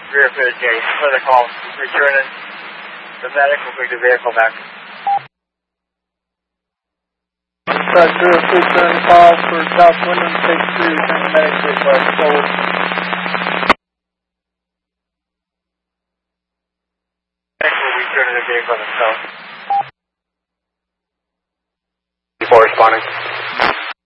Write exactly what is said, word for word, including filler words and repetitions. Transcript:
Rear for the J. Further call. Returning the medic will bring the vehicle back. Dispatch zero, please turn the call for South Wyndham, take three, return the medic request forward. Medic will return the vehicle themselves. Before responding.